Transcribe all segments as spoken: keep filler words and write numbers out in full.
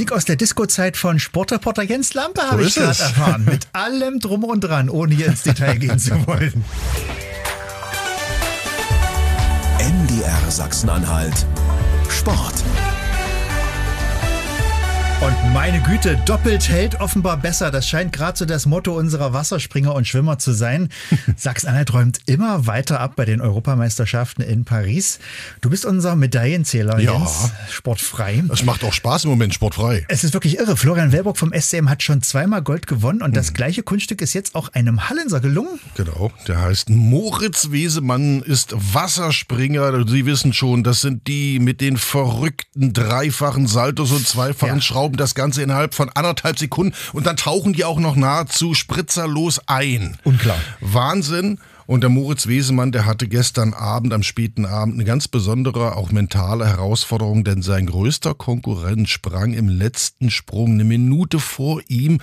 Musik aus der Disco-Zeit von Sportreporter Jens Lampe habe So ich ist gerade es. erfahren. Mit allem Drum und Dran, ohne hier ins Detail gehen zu wollen. N D R Sachsen-Anhalt Sport. Und meine Güte, doppelt hält offenbar besser. Das scheint gerade so das Motto unserer Wasserspringer und Schwimmer zu sein. Sachsen-Anhalt räumt immer weiter ab bei den Europameisterschaften in Paris. Du bist unser Medaillenzähler, Ja. Jens. Sportfrei. Es macht auch Spaß im Moment, sportfrei. Es ist wirklich irre. Florian Wellbrock vom S C M hat schon zweimal Gold gewonnen und das gleiche Kunststück ist jetzt auch einem Hallenser gelungen. Genau, der heißt Moritz Wesemann, ist Wasserspringer. Sie wissen schon, das sind die mit den verrückten dreifachen Saltos und zweifachen Ja. Schrauben. Das Ganze innerhalb von anderthalb Sekunden und dann tauchen die auch noch nahezu spritzerlos ein. Unklar. Wahnsinn. Und der Moritz Wesemann, der hatte gestern Abend, am späten Abend, eine ganz besondere, auch mentale Herausforderung, denn sein größter Konkurrent sprang im letzten Sprung eine Minute vor ihm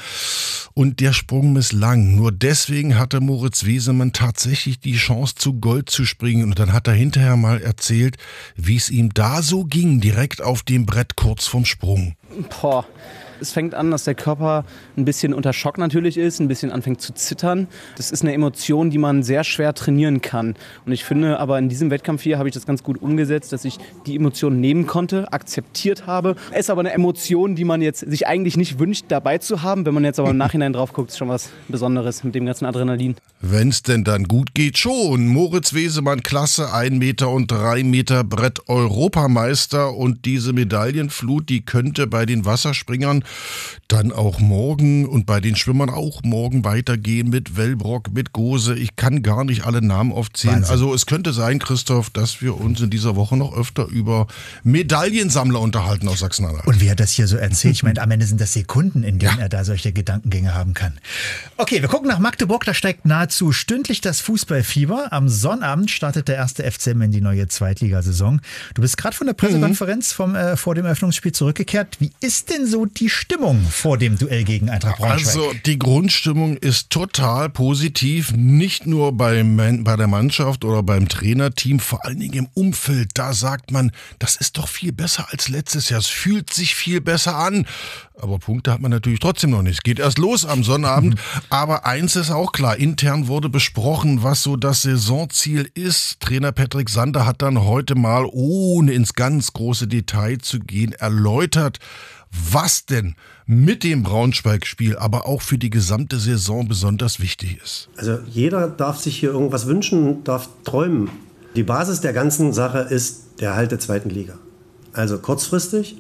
und der Sprung misslang. Nur deswegen hatte Moritz Wesemann tatsächlich die Chance, zu Gold zu springen. Und dann hat er hinterher mal erzählt, wie es ihm da so ging, direkt auf dem Brett kurz vorm Sprung. Boah. Es fängt an, dass der Körper ein bisschen unter Schock natürlich ist, ein bisschen anfängt zu zittern. Das ist eine Emotion, die man sehr schwer trainieren kann. Und ich finde, aber in diesem Wettkampf hier habe ich das ganz gut umgesetzt, dass ich die Emotion nehmen konnte, akzeptiert habe. Es ist aber eine Emotion, die man jetzt sich eigentlich nicht wünscht, dabei zu haben. Wenn man jetzt aber im Nachhinein drauf guckt, ist schon was Besonderes mit dem ganzen Adrenalin. Wenn's denn dann gut geht, schon. Moritz Wesemann, Klasse ein Meter und drei Meter Brett Europameister. Und diese Medaillenflut, die könnte bei den Wasserspringern dann auch morgen und bei den Schwimmern auch morgen weitergehen mit Wellbrock, mit Gose. Ich kann gar nicht alle Namen aufzählen. Wahnsinn. Also es könnte sein, Christoph, dass wir uns in dieser Woche noch öfter über Medaillensammler unterhalten aus Sachsen-Anhalt. Und wie er das hier so erzählt, ich meine, am Ende sind das Sekunden, in denen er da solche Gedankengänge haben kann. Okay, wir gucken nach Magdeburg, da steigt nahezu stündlich das Fußballfieber. Am Sonnabend startet der erste F C M in die neue Zweitligasaison. Du bist gerade von der Pressekonferenz vom, äh, vor dem Eröffnungsspiel zurückgekehrt. Wie ist denn so die Stimmung vor dem Duell gegen Eintracht Braunschweig? Also die Grundstimmung ist total positiv, nicht nur beim, bei der Mannschaft oder beim Trainerteam, vor allen Dingen im Umfeld. Da sagt man, das ist doch viel besser als letztes Jahr. Es fühlt sich viel besser an. Aber Punkte hat man natürlich trotzdem noch nicht. Es geht erst los am Sonnabend. Aber eins ist auch klar, intern wurde besprochen, was so das Saisonziel ist. Trainer Patrick Sander hat dann heute mal, ohne ins ganz große Detail zu gehen, erläutert, was denn mit dem Braunschweig-Spiel, aber auch für die gesamte Saison besonders wichtig ist. Also jeder darf sich hier irgendwas wünschen, darf träumen. Die Basis der ganzen Sache ist der Erhalt der zweiten Liga. Also kurzfristig,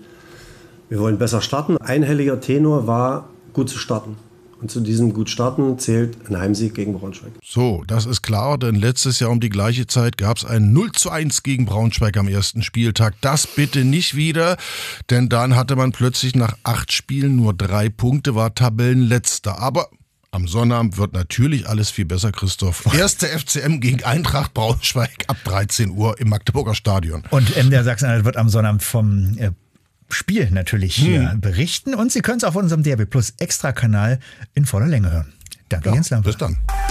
wir wollen besser starten. Einhelliger Tenor war, gut zu starten. Und zu diesem gut starten zählt ein Heimsieg gegen Braunschweig. So, das ist klar, denn letztes Jahr um die gleiche Zeit gab es ein null zu eins gegen Braunschweig am ersten Spieltag. Das bitte nicht wieder, denn dann hatte man plötzlich nach acht Spielen nur drei Punkte, war Tabellenletzter. Aber am Sonnabend wird natürlich alles viel besser, Christoph. Erster F C M gegen Eintracht Braunschweig ab dreizehn Uhr im Magdeburger Stadion. Und M D R Sachsen-Anhalt wird am Sonnabend vom äh, Spiel natürlich hier hm. berichten. Und Sie können es auf unserem D R B Plus Extra-Kanal in voller Länge hören. Danke, Ja, Jens Lampe. bis dann.